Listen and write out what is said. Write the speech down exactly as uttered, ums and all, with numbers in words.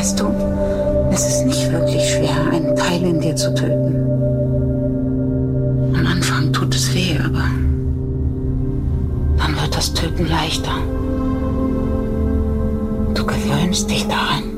Weißt du, es ist nicht wirklich schwer, einen Teil in dir zu töten. Am Anfang tut es weh, aber dann wird das Töten leichter. Du gewöhnst dich daran.